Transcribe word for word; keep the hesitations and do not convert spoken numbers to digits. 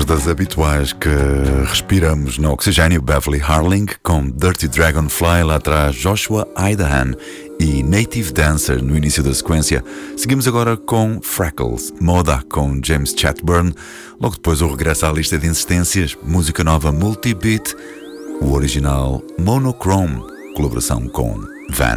das habituais que respiramos no oxigênio. Beverly Harling com Dirty Dragonfly, lá atrás Joshua Idahan e Native Dancer no início da sequência. Seguimos agora com Freckles, Moda com James Chatburn. Logo depois o regresso à lista de insistências, música nova Multi-Beat, o original Monochrome, colaboração com Van.